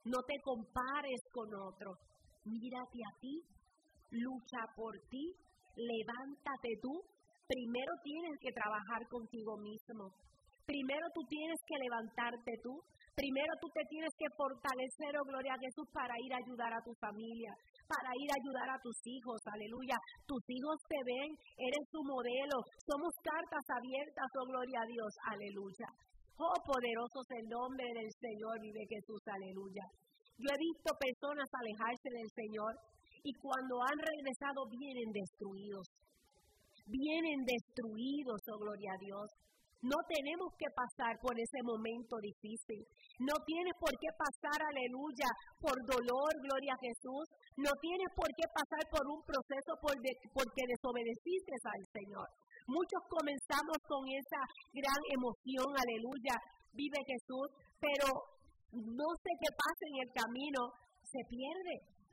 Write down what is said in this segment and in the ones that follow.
No te compares con otro. Mírate a ti, lucha por ti, levántate tú. Primero tienes que trabajar contigo mismo. Primero tú tienes que levantarte tú. Primero tú te tienes que fortalecer, oh gloria a Jesús, para ir a ayudar a tu familia, para ir a ayudar a tus hijos, aleluya. Tus hijos te ven, eres su modelo, somos cartas abiertas, oh gloria a Dios, aleluya. Oh, poderoso es el nombre del Señor, vive Jesús, aleluya. Yo he visto personas alejarse del Señor y cuando han regresado vienen destruidos. Vienen destruidos, oh gloria a Dios. No tenemos que pasar por ese momento difícil. No tienes por qué pasar, aleluya, por dolor, gloria a Jesús. No tienes por qué pasar por un proceso porque desobedeciste al Señor. Muchos comenzamos con esa gran emoción, aleluya, vive Jesús, pero no sé qué pasa en el camino, se pierde.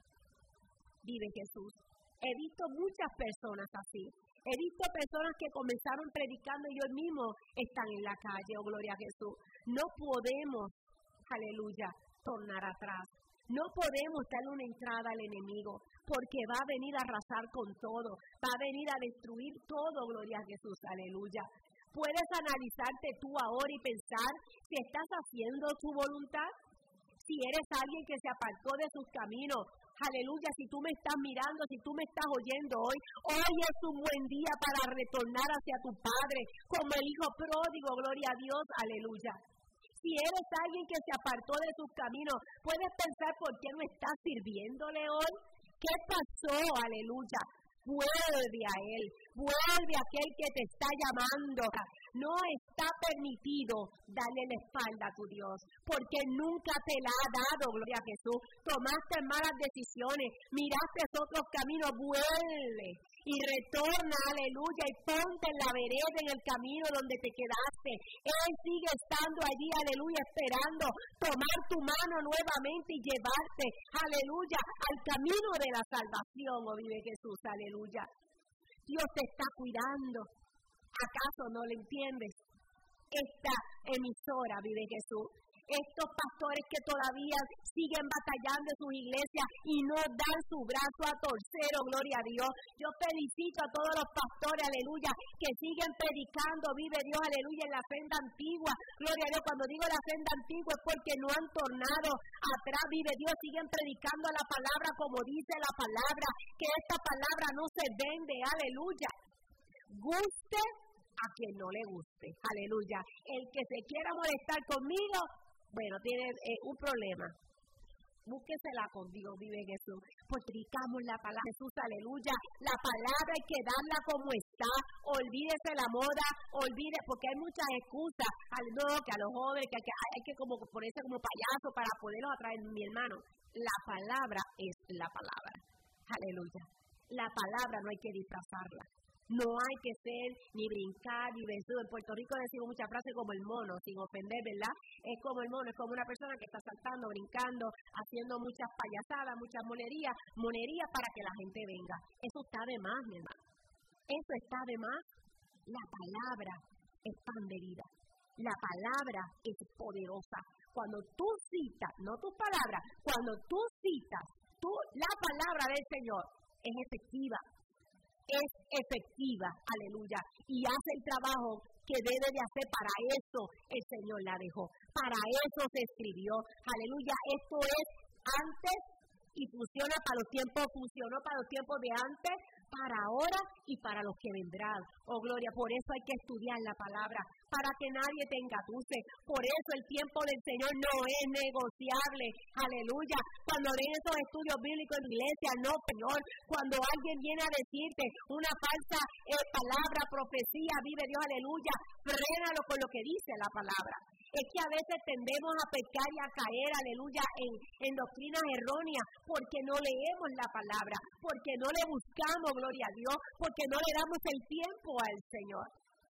Vive Jesús. He visto muchas personas así. He visto personas que comenzaron predicando y hoy mismo están en la calle, oh gloria a Jesús. No podemos, aleluya, tornar atrás. No podemos darle una entrada al enemigo, porque va a venir a arrasar con todo, va a venir a destruir todo, gloria a Jesús, aleluya. Puedes analizarte tú ahora y pensar si estás haciendo tu voluntad, si eres alguien que se apartó de sus caminos. Aleluya, si tú me estás mirando, si tú me estás oyendo hoy es un buen día para retornar hacia tu Padre, como el Hijo pródigo, gloria a Dios, aleluya. Si eres alguien que se apartó de sus caminos, puedes pensar por qué no estás sirviéndole hoy. ¿Qué pasó? Aleluya. Vuelve a Él, vuelve a aquel que te está llamando. No está permitido darle la espalda a tu Dios, porque nunca te la ha dado, gloria a Jesús. Tomaste malas decisiones, miraste otros caminos, vuelve y retorna, aleluya, y ponte en la vereda, en el camino donde te quedaste. Él sigue estando allí, aleluya, esperando tomar tu mano nuevamente y llevarte, aleluya, al camino de la salvación, oh vive Jesús, aleluya. Dios te está cuidando. ¿Acaso no lo entiendes? Esta emisora, vive Jesús. Estos pastores que todavía siguen batallando en sus iglesias y no dan su brazo a torcer, oh gloria a Dios. Yo felicito a todos los pastores, aleluya, que siguen predicando, vive Dios, aleluya, en la senda antigua. Gloria a Dios, cuando digo la senda antigua es porque no han tornado atrás, vive Dios, siguen predicando la palabra como dice la palabra, que esta palabra no se vende, aleluya. Guste a quien no le guste, aleluya. El que se quiera molestar conmigo, bueno, tiene un problema. Búsquesela con Dios, vive Jesús. Pues predicamos la palabra de Jesús, aleluya. La palabra hay que darla como está. Olvídese la moda, porque hay muchas excusas. No, que a los jóvenes, que hay que como ponerse como payaso para poderlos atraer, mi hermano. La palabra es la palabra, aleluya. La palabra no hay que disfrazarla. No hay que ser ni brincar ni vencido. En Puerto Rico decimos muchas frases como el mono, sin ofender, ¿verdad? Es como el mono, es como una persona que está saltando, brincando, haciendo muchas payasadas, muchas monerías para que la gente venga. Eso está de más, mi hermano. Eso está de más. La palabra es pan de vida. La palabra es poderosa. Cuando tú citas, no tus palabras, cuando tú citas, la palabra del Señor es efectiva. Es efectiva, aleluya, y hace el trabajo que debe de hacer. Para eso el Señor la dejó, para eso se escribió, aleluya. Esto es antes y funcionó para los tiempos de antes, para ahora y para los que vendrán. Oh gloria, por eso hay que estudiar la palabra, para que nadie te engatuse. Por eso el tiempo del Señor no es negociable, aleluya. Cuando ven esos estudios bíblicos en la iglesia, no, Señor, cuando alguien viene a decirte una falsa palabra, profecía, vive Dios, aleluya, frénalo con lo que dice la palabra. Es que a veces tendemos a pecar y a caer, aleluya, en doctrinas erróneas, porque no leemos la palabra, porque no le buscamos, gloria a Dios, porque no le damos el tiempo al Señor.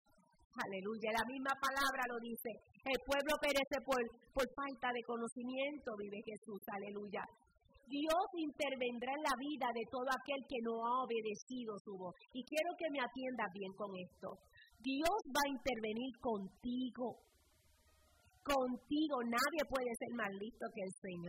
Aleluya, la misma palabra lo dice. El pueblo perece por falta de conocimiento, vive Jesús, aleluya. Dios intervendrá en la vida de todo aquel que no ha obedecido su voz. Y quiero que me atiendas bien con esto. Dios va a intervenir contigo. Contigo, nadie puede ser más listo que el Señor.